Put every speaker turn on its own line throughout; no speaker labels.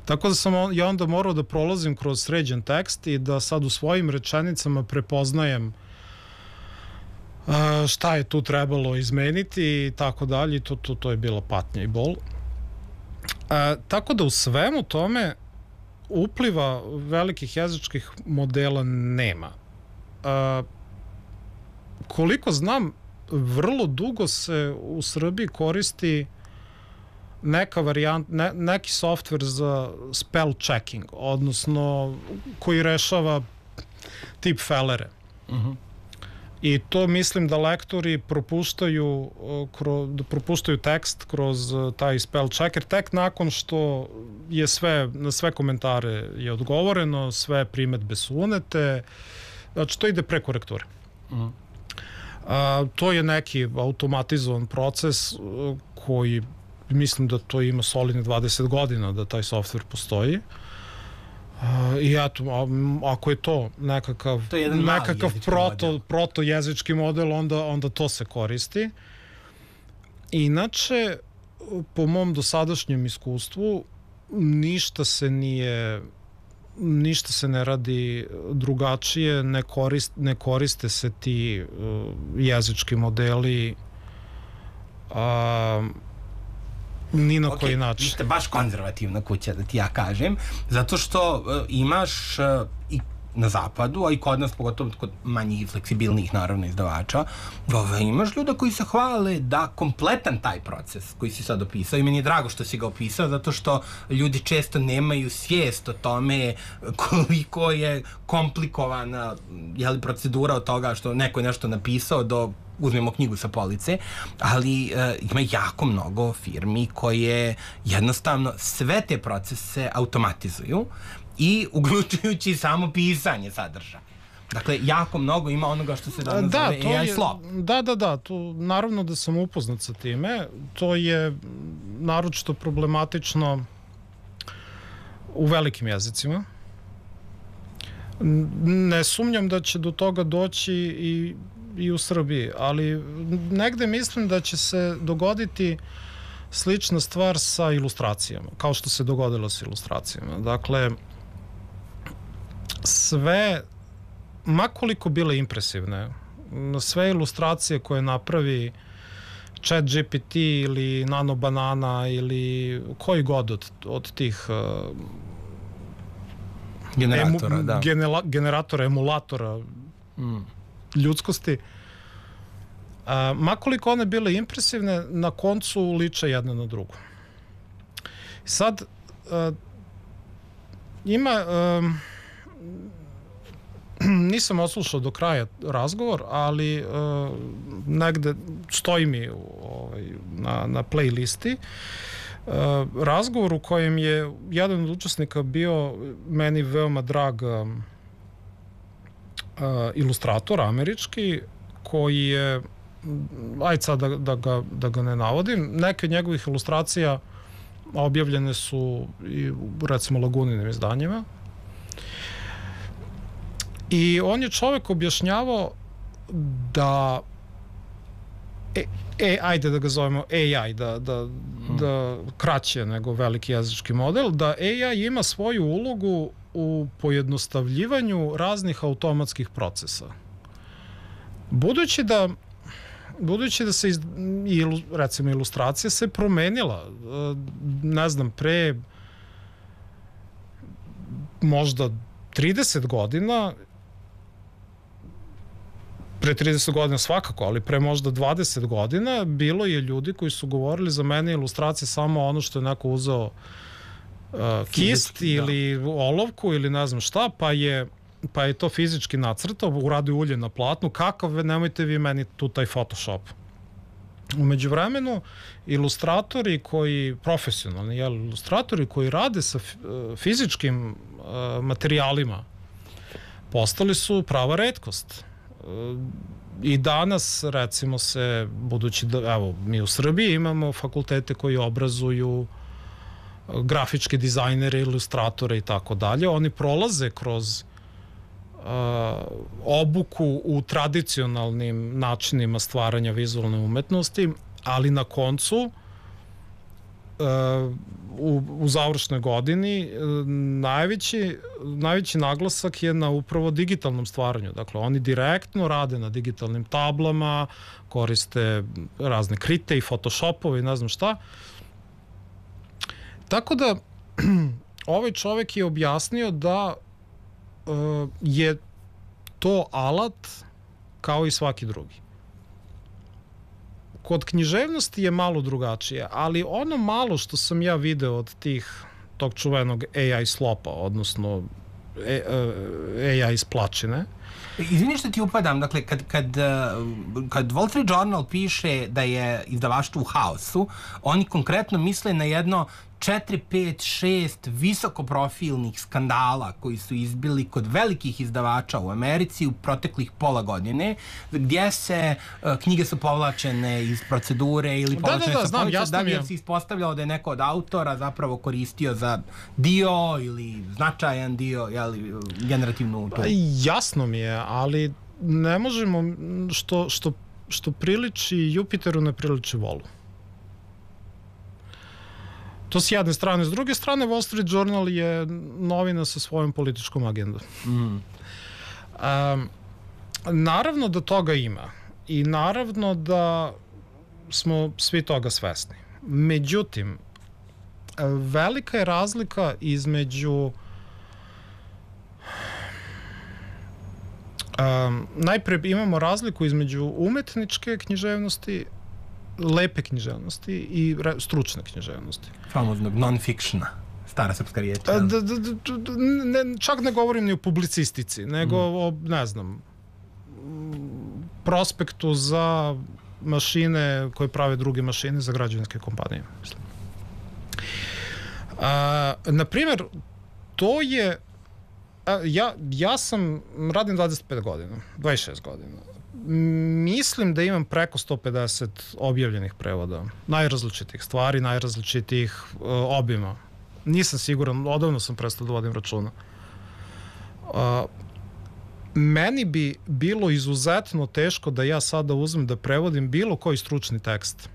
Tako da sam ja onda morao da prolazim kroz sređen tekst i da sad u svojim rečenicama prepoznajem šta je tu trebalo izmeniti i tako dalje. To je bila patnja i bol. Tako da u svemu tome upliva velikih jezičkih modela nema. Koliko znam, vrlo dugo se u Srbiji koristi neka varijanta, neki softver za spell checking, odnosno koji rešava tip felere. I to mislim da lektori propuštaju tekst kroz taj spell checker tek nakon što je na sve komentare je odgovoreno, sve primetbe su unete, znači to ide pre korekture. To je neki automatizovan proces koji mislim da to ima solidne 20 godina da taj softver postoji. I eto, ako je to nekakav proto-jezički model, onda to se koristi. Inače, po mom dosadašnjem iskustvu, ništa se ne radi drugačije, ne koriste se ti jezički modeli ni na koji način.
Vi ste baš konzervativna kuća, da ti ja kažem, zato što imaš i na zapadu, a i kod nas, pogotovo kod manjih i fleksibilnijih, naravno, izdavača, imaš ljuda koji se hvale da kompletan taj proces koji si sad opisao, i meni je drago što si ga opisao, zato što ljudi često nemaju svijest o tome koliko je komplikovana procedura od toga što neko je nešto napisao do uzmemo knjigu sa police, ali ima jako mnogo firmi koje jednostavno sve te procese automatizuju i uključujući samo pisanje sadržaja. Dakle, jako mnogo ima onoga što se danas zove AI slop.
Da, naravno da sam upoznat sa time. To je naročito problematično u velikim jezicima. Ne sumnjam da će do toga doći i u Srbiji, ali negde mislim da će se dogoditi slična stvar sa ilustracijama, kao što se dogodilo sa ilustracijama. Dakle, sve, makoliko bile impresivne, sve ilustracije koje napravi ChatGPT ili Nano Banana ili koji god od tih generatora, emulatora ljudskosti, makoliko one bile impresivne, na koncu liče jedna na drugu. Sad, nisam oslušao do kraja razgovor, ali negde stoji mi na playlisti razgovor u kojem je jedan od učesnika bio meni veoma drag ilustrator američki, koji je, ajde sad da ga ne navodim, neke njegovih ilustracija objavljene su i recimo Laguninim izdanjima. I on je čovek objašnjavao da ajde da ga zovemo AI, da kraće nego veliki jezički model, da AI ima svoju ulogu u pojednostavljivanju raznih automatskih procesa. Budući da se recimo ilustracija se promenila, ne znam, pre možda 30 godina, pre 30 godina svakako, ali pre možda 20 godina bilo je ljudi koji su govorili za mene ilustracije samo ono što je neko uzeo kist ili olovku ili ne znam šta, pa je to fizički nacrtao, uradio ulje na platnu, kakav, nemojte vi meni tu taj Photoshop. U međuvremenu, ilustratori koji, profesionalni ilustratori koji rade sa fizičkim materijalima, postali su prava retkost. I danas, recimo se, budući da, evo, mi u Srbiji imamo fakultete koji obrazuju grafičke dizajnere, ilustratore i tako dalje, oni prolaze kroz obuku u tradicionalnim načinima stvaranja vizualne umetnosti, ali na koncu u završnoj godini najveći naglasak je na upravo digitalnom stvaranju. Dakle, oni direktno rade na digitalnim tablama, koriste razne krite i photoshopove i ne znam šta. Tako da ovaj čovek je objasnio da je to alat kao i svaki drugi. Kod književnosti je malo drugačije, ali ono malo što sam ja video od tog čuvenog AI slopa, odnosno AI iz plačine.
Izvini što ti upadam, dakle, kad Wall Street Journal piše da je izdavaštvo u haosu, oni konkretno misle na jedno 4, 5, 6 visokoprofilnih skandala koji su izbili kod velikih izdavača u Americi u proteklih pola godine, gdje se knjige su povlačene iz procedure ili povlačene sa police, da bi se ispostavljalo da je neko od autora zapravo koristio za dio ili značajan dio, generativnu tu.
Jasno mi je, ali ne možemo, što priliči Jupiteru ne priliči Volu. To s jedne strane. S druge strane, Wall Street Journal je novina sa svojom političkom agendom. Naravno da toga ima. I naravno da smo svi toga svesni. Međutim, velika je razlika između najpre imamo razliku između umetničke književnosti, lepe književnosti i stručne književnosti.
Famoznog non-fictiona, stara srpska riječ.
Čak ne govorim ni o publicistici, nego o, ne znam, prospektu za mašine koje prave druge mašine za građevinske kompanije. Naprimjer, to je ja radim 25 godina, 26 godina. Mislim da imam preko 150 objavljenih prevoda, najrazličitih stvari, najrazličitih obima. Nisam siguran, odavno sam prestao da vodim računa. Meni bi bilo izuzetno teško da ja sada uzmem da prevodim bilo koji stručni tekst.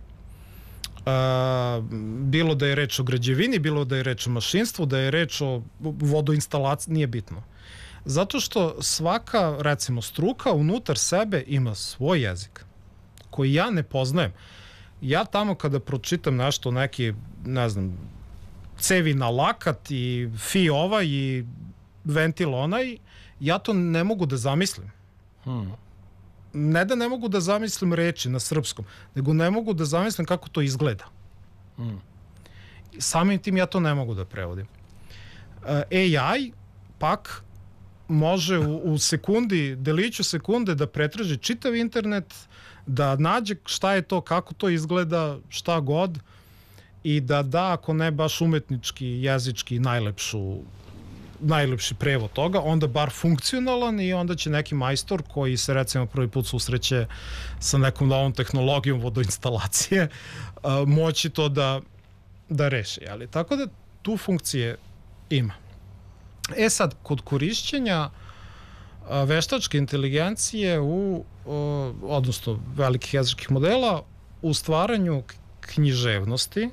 Bilo da je reč o građevini, bilo da je reč o mašinstvu, da je reč o vodoinstalaciji, nije bitno. Zato što svaka, recimo, struka unutar sebe ima svoj jezik koji ja ne poznajem. Ja tamo kada pročitam nešto, neki, ne znam, cevi na lakat i fi ovaj i ventil onaj, ja to ne mogu da zamislim. Ne da ne mogu da zamislim reči na srpskom, nego ne mogu da zamislim kako to izgleda. Samim tim ja to ne mogu da prevodim. AI pak može u sekundi, deliću sekunde da pretraži čitav internet, da nađe šta je to, kako to izgleda, šta god, i da, ako ne baš umetnički, jezički, najlepši prevod toga, onda bar funkcionalan, i onda će neki majstor koji se recimo prvi put susreće sa nekom novom tehnologijom vodoinstalacije moći to da reši. Tako da tu funkcije ima. Sad, kod korišćenja veštačke inteligencije odnosno velikih jezičkih modela u stvaranju književnosti,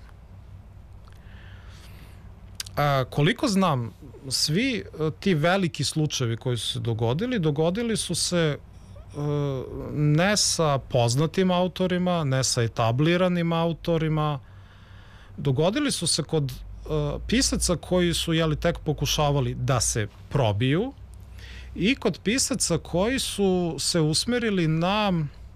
koliko znam, svi ti veliki slučajevi koji su se dogodili su se ne sa poznatim autorima, ne sa etabliranim autorima, dogodili su se kod pisaca koji su tek pokušavali da se probiju i kod pisaca koji su se usmerili na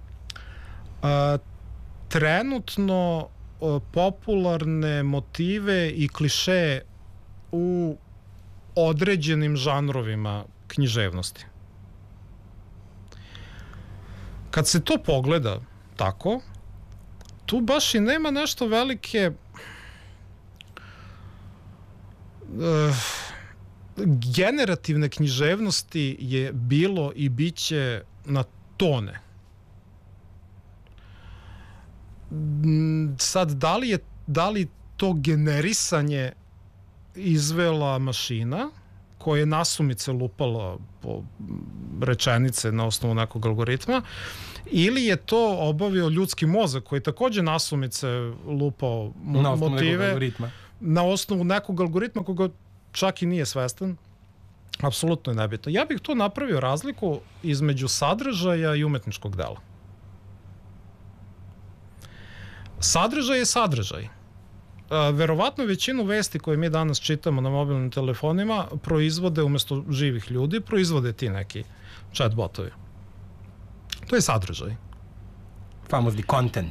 trenutno popularne motive i klišeje u određenim žanrovima književnosti. Kad se to pogleda tako, tu baš i nema nešto velike generativne književnosti je bilo i bit će na tone. Sad, da li to generisanje izvela mašina koje je nasumice lupalo po rečenice na osnovu nekog algoritma, ili je to obavio ljudski mozak koji takođe nasumice lupao motive na osnovu nekog algoritma koga čak i nije svestan. Apsolutno je nebitno. Ja bih tu napravio razliku između sadržaja i umetničkog dela. Sadržaj je sadržaj. Verovatno većinu vesti koje mi danas čitamo na mobilnim telefonima proizvode umesto živih ljudi, proizvode ti neki chatbotovi. To je sadržaj.
Famozni content.